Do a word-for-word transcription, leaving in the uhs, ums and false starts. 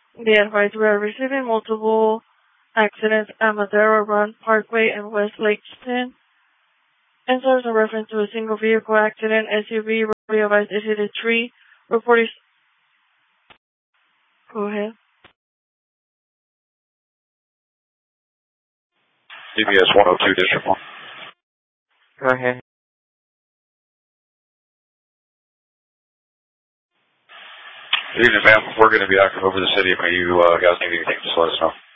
Be advised, we are receiving multiple accidents at Madera Run Parkway and West Lakeston. And so as a reference to a single vehicle accident, S U V advised issued a tree reporting. Go ahead. D B S one oh two, District one. Go ahead. Good evening, ma'am. We're going to be active over the city. If you uh, guys need anything, just let us know.